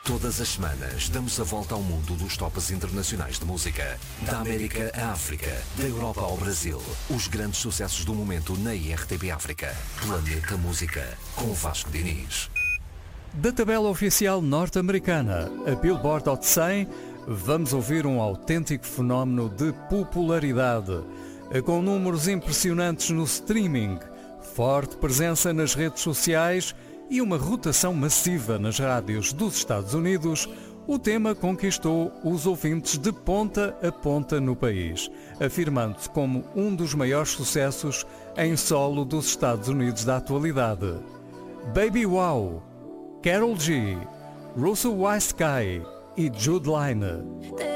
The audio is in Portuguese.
Todas as semanas damos a volta ao mundo dos tops internacionais de música. Da América à África, da Europa ao Brasil. Os grandes sucessos do momento na IRTP África. Planeta Música, com Vasco Diniz. Da tabela oficial norte-americana, a Billboard Hot 100, vamos ouvir um autêntico fenómeno de popularidade. Com números impressionantes no streaming, forte presença nas redes sociais e uma rotação massiva nas rádios dos Estados Unidos, o tema conquistou os ouvintes de ponta a ponta no país, afirmando-se como um dos maiores sucessos em solo dos Estados Unidos da atualidade. Baby Wow, Karol G, Russell Wisekai e Jude Line.